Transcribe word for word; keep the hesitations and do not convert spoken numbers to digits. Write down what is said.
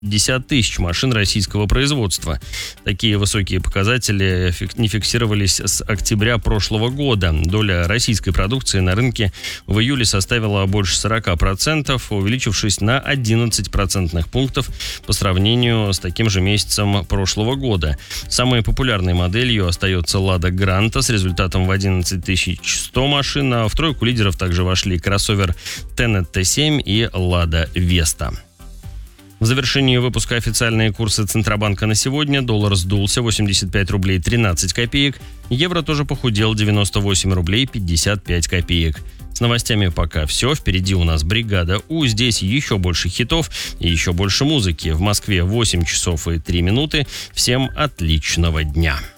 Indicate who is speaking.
Speaker 1: пятьдесят тысяч машин российского производства. Такие высокие показатели не фиксировались с октября прошлого года. Доля российской продукции на рынке в июле составила больше сорок процентов, увеличившись на одиннадцать процентных пунктов по сравнению с таким же месяцем прошлого года. Самой популярной моделью остается «Лада Гранта» с результатом в одиннадцать тысяч сто машин, а в тройку лидеров также вошли кроссовер Тенет Т семь и «Лада Веста». В завершении выпуска официальные курсы Центробанка на сегодня. Доллар сдулся восемьдесят пять рублей тринадцать копеек. Евро тоже похудел девяносто восемь рублей пятьдесят пять копеек. С новостями пока все. Впереди у нас «Бригада У». Здесь еще больше хитов и еще больше музыки. В Москве восемь часов и три минуты. Всем отличного дня.